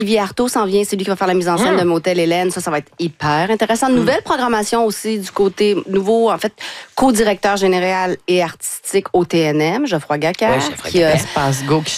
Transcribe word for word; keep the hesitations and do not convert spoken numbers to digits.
Olivier Artaud s'en vient, c'est lui qui va faire la mise en scène mmh. de Motel Hélène. Ça, ça va être hyper intéressant. Nouvelle mmh. programmation aussi du côté nouveau, en fait, co-directeur général et artistique au T N M, Geoffroy Gacquer. Oui, Geoffroy Gacquer. Qui, euh, Espace Go qui